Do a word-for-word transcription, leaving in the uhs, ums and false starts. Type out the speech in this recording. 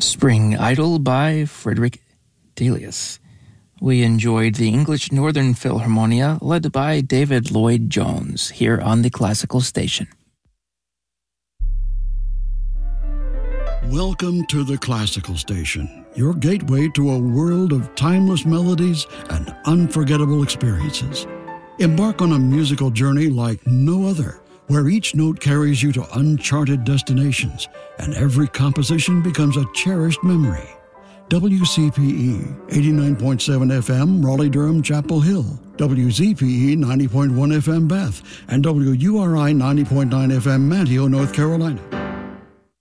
Spring Idol by Frederick Delius. We enjoyed the English Northern Philharmonia led by David Lloyd Jones here on the Classical Station. Welcome to the Classical Station, your gateway to a world of timeless melodies and unforgettable experiences. Embark on a musical journey like no other, where each note carries you to uncharted destinations and every composition becomes a cherished memory. W C P E eighty-nine point seven F M, Raleigh-Durham, Chapel Hill, W Z P E ninety point one F M, Bath, and W U R I ninety point nine F M, Manteo, North Carolina.